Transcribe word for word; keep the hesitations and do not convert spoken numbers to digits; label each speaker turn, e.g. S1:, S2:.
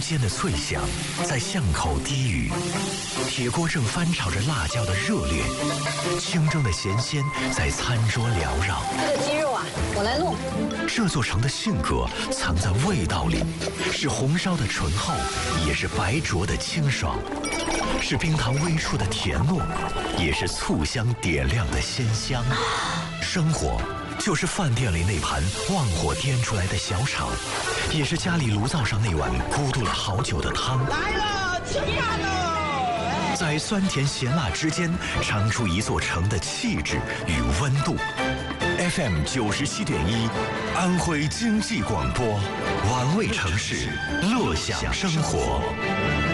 S1: 间的脆响在巷口低语，铁锅正翻炒着辣椒的热烈，清蒸的咸鲜在餐桌缭绕。
S2: 这个鸡肉啊，我来弄。
S1: 这座城的性格藏在味道里，是红烧的醇厚，也是白灼的清爽，是冰糖微触的甜糯，也是醋香点亮的鲜香。生活就是饭店里那盘旺火颠出来的小炒，也是家里炉灶上那碗咕嘟了好久的汤。
S3: 来了，吃饭喽！
S1: 在酸甜咸辣之间，尝出一座城的气质与温度。F M 九十七点一，安徽经济广播，玩味城市，乐享生活。